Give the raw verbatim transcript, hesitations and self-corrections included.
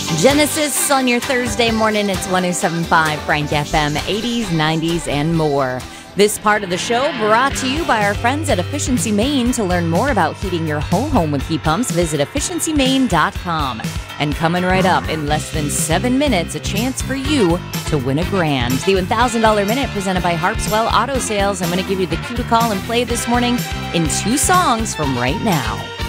Genesis on your Thursday morning. It's one oh seven point five Frank F M, eighties, nineties, and more. This part of the show brought to you by our friends at Efficiency Maine. To learn more about heating your whole home with heat pumps, visit efficiency maine dot com. And coming right up in less than seven minutes, a chance for you to win a grand. The one thousand dollars Minute presented by Harpswell Auto Sales. I'm going to give you the cue to call and play this morning in two songs from right now.